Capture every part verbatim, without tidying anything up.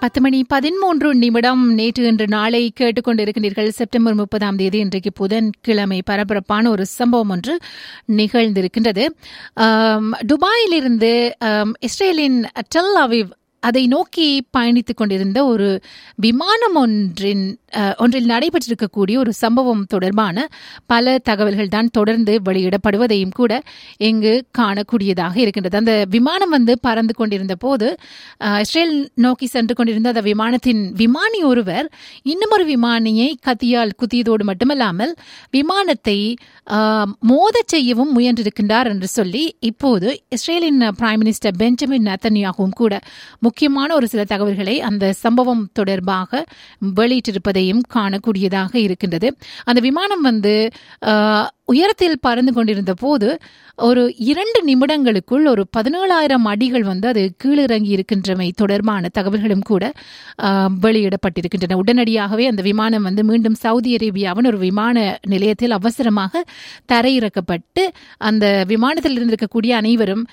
பத்து மணி பதிமூன்று நிமிடம். நேற்று இன்று நாளை கேட்டுக்கொண்டிருக்கிறீர்கள். செப்டம்பர் முப்பதாம் தேதி இன்றைக்கு புதன்கிழமை பரபரப்பான ஒரு சம்பவம் ஒன்று நிகழ்ந்திருக்கின்றது. துபாயிலிருந்து இஸ்ரேலின் டெல் அவீவ் அதை நோக்கி பயணித்துக் கொண்டிருந்த ஒரு விமானம் ஒன்றின் ஒன்றில் நடைபெற்றிருக்கக்கூடிய ஒரு சம்பவம் தொடர்பான பல தகவல்கள் தான் தொடர்ந்து வெளியிடப்படுவதையும் கூட இங்கு காணக்கூடியதாக இருக்கின்றது. அந்த விமானம் வந்து பறந்து கொண்டிருந்த போது இஸ்ரேல் நோக்கி சென்று கொண்டிருந்த அந்த விமானத்தின் விமானி ஒருவர் இன்னும் ஒரு விமானியை கத்தியால் குத்தியதோடு மட்டுமல்லாமல் விமானத்தை மோத செய்யவும் முயன்றிருக்கின்றார் என்று சொல்லி இப்போது இஸ்ரேலின் பிரைம் மினிஸ்டர் பெஞ்சமின் நெத்தன்யாகுவும் கூட முக்கியமான ஒரு சில தகவல்களை அந்த சம்பவம் தொடர்பாக வெளியிட்டிருப்பதையும் காணக்கூடியதாக இருக்கின்றது. அந்த விமானம் வந்து உயரத்தில் பறந்து கொண்டிருந்த போது ஒரு இரண்டு நிமிடங்களுக்குள் ஒரு பதினேழாயிரம் அடிகள் வந்து அது கீழிறங்கி இருக்கின்றமை தொடர்பான தகவல்களும் கூட வெளியிடப்பட்டிருக்கின்றன. உடனடியாகவே அந்த விமானம் வந்து மீண்டும் சவுதி அரேபியாவின் ஒரு விமான நிலையத்தில் அவசரமாக தரையிறக்கப்பட்டு அந்த விமானத்தில் இருந்திருக்கக்கூடிய அனைவரும்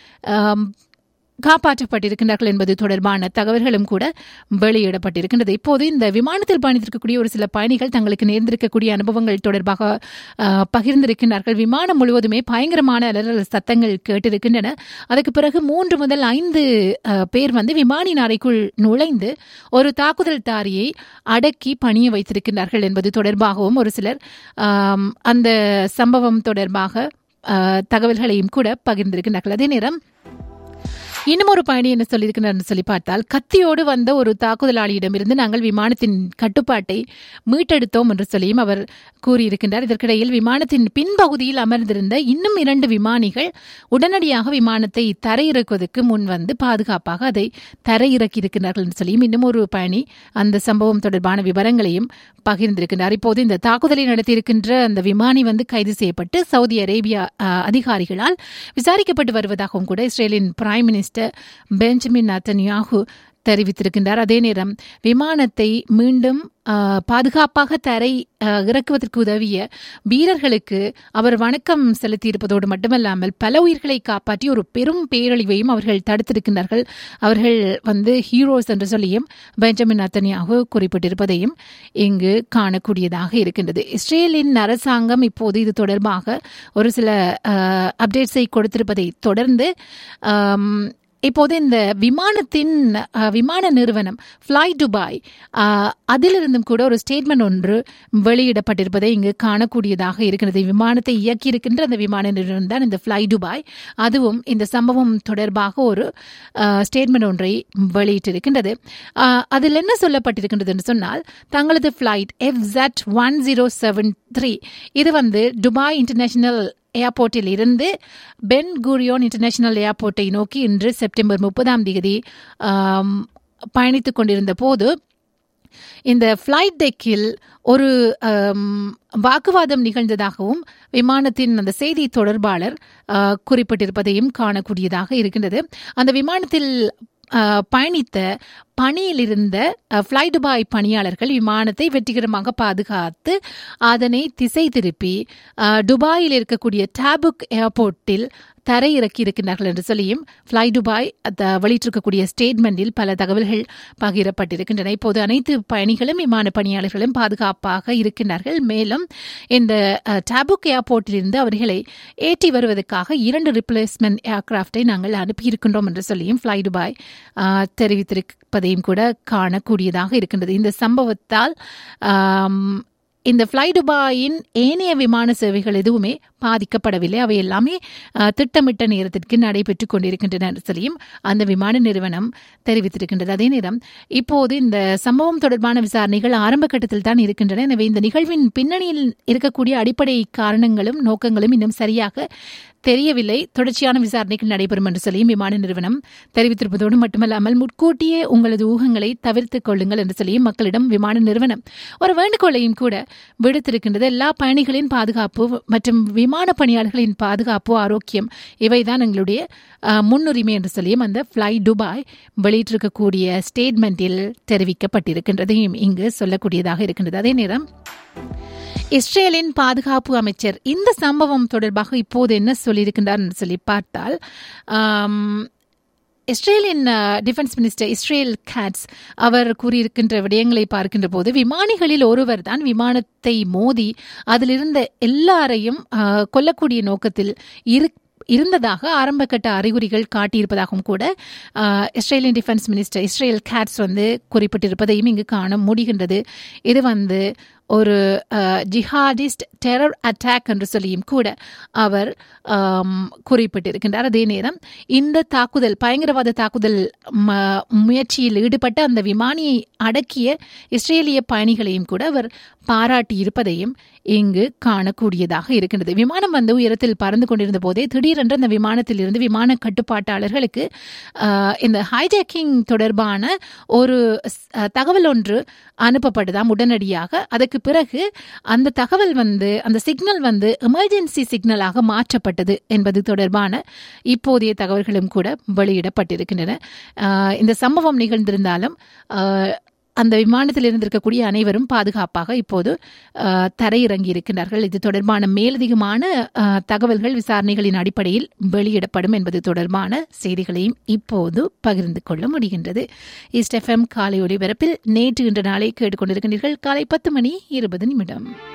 காப்பாற்றப்பட்டிருக்கின்றார்கள் என்பது தொடர்பான தகவல்களும் கூட வெளியிடப்பட்டிருக்கின்றது. இப்போது இந்த விமானத்தில் பயணித்திருக்கக்கூடிய ஒரு சில பயணிகள் தங்களுக்கு நேர்ந்திருக்கக்கூடிய அனுபவங்கள் தொடர்பாக பகிர்ந்திருக்கின்றார்கள். விமானம் முழுவதுமே பயங்கரமான அலறல் சத்தங்கள் கேட்டிருக்கின்றன. அதுக்கு பிறகு மூன்று முதல் ஐந்து பேர் வந்து விமானின் அறைக்குள் நுழைந்து ஒரு தாக்குதல்தாரியை அடக்கி பணிய வைத்திருக்கின்றார்கள் என்பது தொடர்பாகவும் ஒரு சிலர் அந்த சம்பவம் தொடர்பாக தகவல்களையும் கூட பகிர்ந்திருக்கின்றார்கள். அதே நேரம் இன்னும் ஒரு பயணி என்ன சொல்லியிருக்கிறார் சொல்லி பார்த்தால், கத்தியோடு வந்த ஒரு தாக்குதலாளியிடமிருந்து நாங்கள் விமானத்தின் கட்டுப்பாட்டை மீட்டெடுத்தோம் என்று சொல்லியும் அவர் கூறியிருக்கின்றார். இதற்கிடையில் விமானத்தின் பின்பகுதியில் அமர்ந்திருந்த இன்னும் இரண்டு விமானிகள் உடனடியாக விமானத்தை தரையிறக்குவதற்கு முன் வந்து பாதுகாப்பாக அதை தரையிறக்கி இருக்கிறார்கள் என்று சொல்லியும் இன்னும் ஒரு பயணி அந்த சம்பவம் தொடர்பான விவரங்களையும் பகிர்ந்திருக்கின்றார். இப்போது இந்த தாக்குதலை நடத்தியிருக்கின்ற அந்த விமானி வந்து கைது செய்யப்பட்டு சவுதி அரேபியா அதிகாரிகளால் விசாரிக்கப்பட்டு வருவதாகவும் கூட இஸ்ரேலின் பிரைம் மினிஸ்டர் பெஞ்சமின் நெத்தன்யாகு தெரிவித்திருக்கின்றார். அதே நேரம் விமானத்தை மீண்டும் பாதுகாப்பாக தரை இறக்குவதற்கு உதவிய வீரர்களுக்கு அவர் வணக்கம் செலுத்தியிருப்பதோடு மட்டுமல்லாமல் பல உயிர்களை காப்பாற்றி ஒரு பெரும் பேரழிவையும் அவர்கள் தடுத்திருக்கின்றார்கள். அவர்கள் வந்து ஹீரோஸ் என்று சொல்லியும் பெஞ்சமின் நெத்தன்யாகு குறிப்பிட்டிருப்பதையும் இங்கு காணக்கூடியதாக இருக்கின்றது. இஸ்ரேலின் அரசாங்கம் இப்போது இது தொடர்பாக ஒரு சில அப்டேட்ஸை கொடுத்திருப்பதை தொடர்ந்து இப்போது இந்த விமானத்தின் விமான நிறுவனம் ஃப்ளை துபாய் அதிலிருந்தும் கூட ஒரு ஸ்டேட்மெண்ட் ஒன்று வெளியிடப்பட்டிருப்பதை இங்கு காணக்கூடியதாக இருக்கிறது. விமானத்தை இயக்கியிருக்கின்ற அந்த விமான நிறுவனம் தான் இந்த ஃப்ளை துபாய். அதுவும் இந்த சம்பவம் தொடர்பாக ஒரு ஸ்டேட்மெண்ட் ஒன்றை வெளியிட்டிருக்கின்றது. அதில் என்ன சொல்லப்பட்டிருக்கின்றது என்று சொன்னால், தங்களது flight F jet one zero seven three இது வந்து துபாய் இன்டர்நேஷனல் ஏர்போர்ட்டில் இருந்து பென் குரியோன் இன்டர்நேஷனல் ஏர்போர்ட்டை நோக்கி இன்று செப்டம்பர் முப்பதாம் தேதி பயணித்துக் கொண்டிருந்த போது இந்த ஃப்ளைட் டெக்கில் ஒரு வாக்குவாதம் நிகழ்ந்ததாகவும் விமானத்தின் அந்த செய்தி தொடர்பாளர் குறிப்பிட்டிருப்பதையும் காணக்கூடியதாக இருக்கின்றது. அந்த விமானத்தில் பயணித்த பணியில் இருந்த ஃப்ளை துபாய் பணியாளர்கள் விமானத்தை வெற்றிகரமாக பாதுகாத்து அதனை திசை திருப்பி துபாயில் இருக்கக்கூடிய டாபுக் ஏர்போர்ட்டில் தரையிறக்கி இருக்கின்றார்கள் என்று சொல்லியும் ஃப்ளை துபாய் வெளியிட்டிருக்கக்கூடிய ஸ்டேட்மெண்டில் பல தகவல்கள் பகிரப்பட்டிருக்கின்றன. இப்போது அனைத்து பயணிகளும் விமான பணியாளர்களும் பாதுகாப்பாக இருக்கின்றார்கள். மேலும் இந்த டாபுக் ஏர்போர்ட்டிலிருந்து அவர்களை ஏற்றி வருவதற்காக இரண்டு ரிப்ளேஸ்மெண்ட் ஏர்கிராஃப்டை நாங்கள் அனுப்பியிருக்கின்றோம் என்று சொல்லியும் ஃப்ளை துபாய் தெரிவித்திருப்பதையும் கூட காணக்கூடியதாக இருக்கின்றது. இந்த சம்பவத்தால் இந்த ஃப்ளை துபாயின் ஏனைய விமான சேவைகள் எதுவுமே பாதிக்கப்படவில்லை. அவை எல்லாமே திட்டமிட்ட நேரத்திற்கு நடைபெற்றுக் கொண்டிருக்கின்றன என்று சொல்லியும் அந்த விமான நிறுவனம் தெரிவித்திருக்கின்றது. அதே நேரம் இப்போது இந்த சம்பவம் தொடர்பான விசாரணைகள் ஆரம்ப கட்டத்தில் தான் இருக்கின்றன. எனவே இந்த நிகழ்வின் பின்னணியில் இருக்கக்கூடிய அடிப்படை காரணங்களும் நோக்கங்களும் இன்னும் சரியாக தெரியவில்லை. தொடர்ச்சியான விசாரணைகள் நடைபெறும் என்று சொல்லியும் விமான நிறுவனம் தெரிவித்திருப்பதோடு மட்டுமல்லாமல் முன்கூட்டியே உங்களது ஊகங்களை தவிர்த்துக் கொள்ளுங்கள் என்று சொல்லியும் மக்களிடம் விமான நிறுவனம் ஒரு வேண்டுகோளையும் கூட விடுத்திருக்கின்றது. எல்லா பயணிகளின் பாதுகாப்பு மற்றும் விமான பணியாளர்களின் பாதுகாப்பு, ஆரோக்கியம் இவைதான் எங்களுடைய முன்னுரிமை என்று சொல்லியும் அந்த ஃப்ளை துபாய் வெளியிட்டிருக்கக்கூடிய ஸ்டேட்மெண்டில் தெரிவிக்கப்பட்டிருக்கின்றதையும் இங்கு சொல்லக்கூடியதாக இருக்கின்றது. அதே நேரம் இஸ்ரேலின் பாதுகாப்பு அமைச்சர் இந்த சம்பவம் தொடர்பாக இப்போது என்ன சொல்லியிருக்கின்றார் என்று சொல்லி பார்த்தால், இஸ்ரேலின் டிஃபென்ஸ் மினிஸ்டர் இஸ்ரேல் கேட்ஸ் அவர் கூறியிருக்கின்ற விடயங்களை பார்க்கின்ற போது விமானிகளில் ஒருவர் தான் விமானத்தை மோதி அதிலிருந்த எல்லாரையும் கொல்லக்கூடிய நோக்கத்தில் இரு இருந்ததாக ஆரம்பகட்ட அறிகுறிகள் காட்டியிருப்பதாகவும் கூட இஸ்ரேலின் டிஃபென்ஸ் மினிஸ்டர் இஸ்ரேல் கேட்ஸ் வந்து குறிப்பிட்டிருப்பதையும் இங்கு காண முடிகின்றது. இது வந்து ஒரு ஜிஹாடிஸ்ட் டெரர் அட்டாக் என்று சொல்லியும் கூட அவர் குறிப்பிட்டிருக்கின்றார். அதே நேரம் இந்த தாக்குதல் பயங்கரவாத தாக்குதல் முயற்சியில் ஈடுபட்ட அந்த விமானியை அடக்கிய இஸ்ரேலிய பயணிகளையும் கூட அவர் பாராட்டி இருப்பதையும் இங்கு காணக்கூடியதாக இருக்கின்றது. விமானம் வந்து உயரத்தில் பறந்து கொண்டிருந்த போதே திடீரென்று அந்த விமானத்தில் இருந்து விமான கட்டுப்பாட்டாளர்களுக்கு இந்த ஹைஜாக்கிங் தொடர்பான ஒரு தகவல் ஒன்று அனுப்பப்பட்டதாம் உடனடியாக. அதற்கு பிறகு அந்த தகவல் வந்து அந்த சிக்னல் வந்து எமர்ஜென்சி சிக்னலாக மாற்றப்பட்டது என்பது தொடர்பான இப்போதைய தகவல்களும் கூட வெளியிடப்பட்டிருக்கின்றன. இந்த சம்பவம் நிகழ்ந்திருந்தாலும் அந்த விமானத்தில் இருந்திருக்கக்கூடிய அனைவரும் பாதுகாப்பாக இப்போது தரையிறங்கி இருக்கின்றார்கள். இது தொடர்பான மேலதிகமான தகவல்கள் விசாரணைகளின் அடிப்படையில் வெளியிடப்படும் என்பது தொடர்பான செய்திகளையும் இப்போது பகிர்ந்து கொள்ள முடிகின்றது. ஈஸ்ட் எஃப்எம் காலை ஒலிபரப்பில் நேற்று இன்று நாளை கேட்டுக்கொண்டிருக்கின்றீர்கள். காலை பத்து மணி இருபது நிமிடம்.